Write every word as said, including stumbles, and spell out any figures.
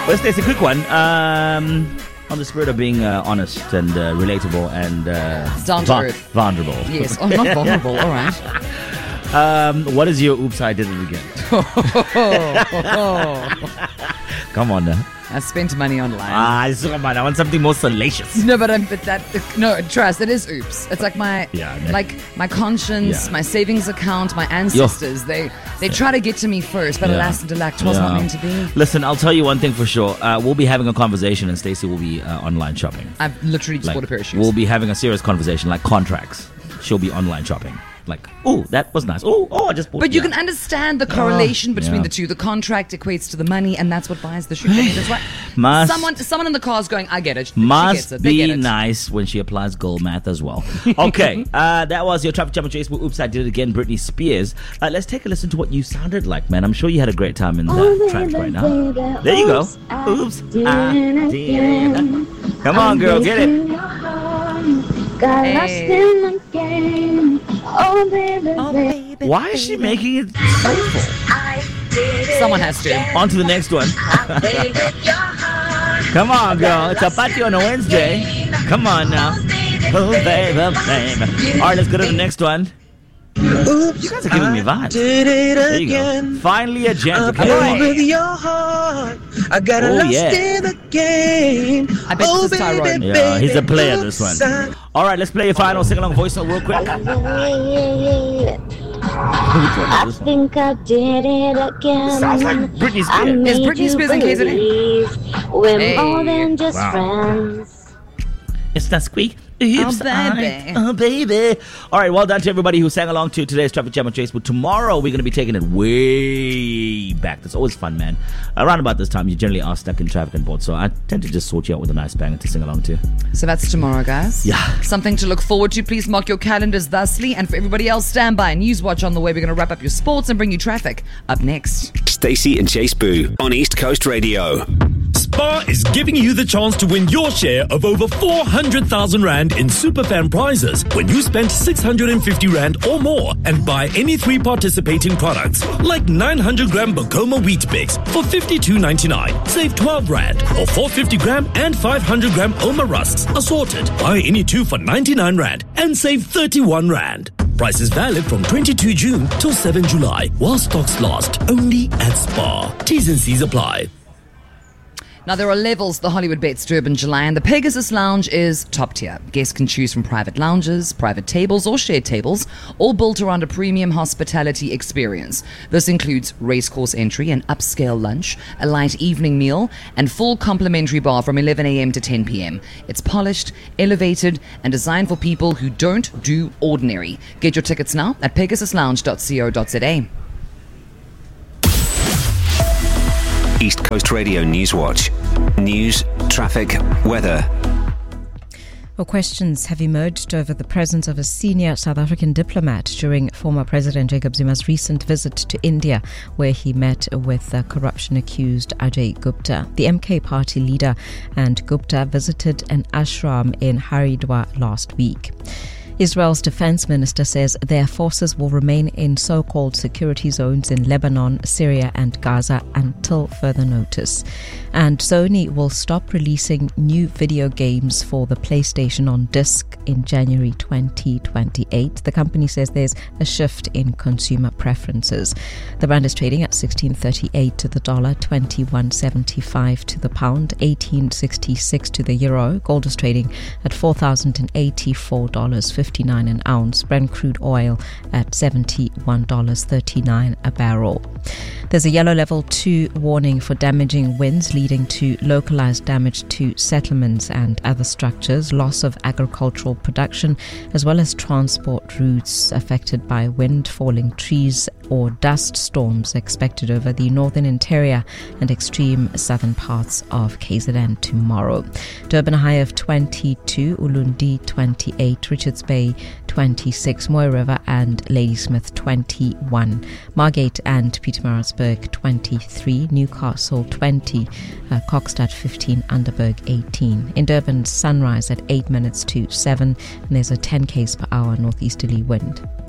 Well, Stacey, a quick one. Um, on the spirit of being uh, honest and uh, relatable and uh, down to earth. vulnerable. Yes, oh, not vulnerable. All right. Um, what is your oops, I did it again? Come on now. I spent money online. Ah, come on. I want something more salacious. No, but I'm, but that no trust. It is oops. It's like my Yeah, man. like my conscience, Yeah. my savings account, my ancestors. They they try to get to me first, but Yeah. alas and alack, it was not Yeah. meant to be. Listen, I'll tell you one thing for sure. Uh, we'll be having a conversation, and Stacey will be uh, online shopping. I've literally just Like, bought a pair of shoes. we'll be having a serious conversation, like contracts. She'll be online shopping. Like, oh, that was nice. Oh, oh, I just bought. But you yeah. can understand the correlation between yeah. the two. The contract equates to the money, and that's what buys the shoe. That's why Must- someone someone in the car is going, I get it. She Must gets it. They get be it. nice when she applies goal math as well. Okay, uh, that was your Traffic Jam and Chase. Oops, I did it again. Britney Spears. Uh, let's take a listen to what you sounded like, man. I'm sure you had a great time in that Oh, traffic baby, right now. baby, There you go. oops, I Oops, did I it did again. it. Come on, girl, get it. Got Hey. lost in the game. Oh, baby, Oh, baby. baby. Why is she making it playful? I did it Someone has to. again. On to the next one. I faded your heart. Come on, girl. It's a party on a Wednesday. Come on now. Oh, baby, baby. All right, let's go to the next one. Oops, You guys are giving me vibes. did it There you go. again. Finally, a gent. I'm Okay. playing with your heart. I got Oh, lost yeah. in the game. I bet oh, this is Tyrone. baby, Yeah, he's a baby, player, this one. oops, I- All right, let's play your final sing-along voice note real quick. Which one I is this one? think I did it again. Sounds like Britney I Spears. made Is Britney you Spears in K Z N? believe we're Hey. more than just Wow. friends. It's that squeak. Oops, Oh, baby. I- oh, baby. All right, well done to everybody who sang along to today's Traffic Jam and Chase. But tomorrow, we're going to be taking it way back. That's always fun, man. Around about this time, you generally are stuck in traffic and board. So I tend to just sort you out with a nice banger to sing along to. So that's tomorrow, guys. Yeah. Something to look forward to. Please mark your calendars thusly. And for everybody else, stand by. News Watch on the way. We're going to wrap up your sports and bring you traffic up next. Stacey and Chase Boo on East Coast Radio. Spar is giving you the chance to win your share of over four hundred thousand Rand in Superfan prizes when you spend six hundred fifty Rand or more and buy any three participating products, like nine hundred gram Bacoma Wheat Bix for fifty-two ninety-nine. Save twelve Rand. Or four hundred fifty gram and five hundred gram Oma Rusks assorted. Buy any two for ninety-nine Rand and save thirty-one Rand. Price is valid from twenty-second June till seventh July while stocks last. Only at Spar. T's and C's apply. Now, there are levels to the Hollywood Bets Durban July, and the Pegasus Lounge is top tier. Guests can choose from private lounges, private tables, or shared tables, all built around a premium hospitality experience. This includes racecourse entry, an upscale lunch, a light evening meal, and full complimentary bar from eleven a.m. to ten p.m. It's polished, elevated, and designed for people who don't do ordinary. Get your tickets now at pegasus lounge dot co dot za. East Coast Radio News Watch. News, traffic, weather. Well, questions have emerged over the presence of a senior South African diplomat during former President Jacob Zuma's recent visit to India, where he met with uh, corruption-accused Ajay Gupta. The M K party leader and Gupta visited an ashram in Haridwar last week. Israel's defense minister says their forces will remain in so-called security zones in Lebanon, Syria and Gaza until further notice. And Sony will stop releasing new video games for the PlayStation on disc in January twenty twenty-eight. The company says there's a shift in consumer preferences. The rand is trading at sixteen thirty-eight to the dollar, twenty-one seventy-five to the pound, eighteen sixty-six to the euro. Gold is trading at four thousand eighty-four dollars fifty-nine an ounce. Brent crude oil at seventy-one dollars thirty-nine a barrel. There's a yellow level two warning for damaging winds leading to localized damage to settlements and other structures, loss of agricultural production, as well as transport routes affected by wind, falling trees or dust storms expected over the northern interior and extreme southern parts of K Z N tomorrow. Durban a high of twenty-two, Ulundi twenty-eight, Richards Bay twenty-six, Moy River and Ladysmith twenty-one, Margate and Pietermaritzburg twenty-three, Newcastle twenty, uh, Kokstad fifteen, Underberg eighteen. In Durban, sunrise at eight minutes to seven, and there's a ten k's per hour northeasterly wind.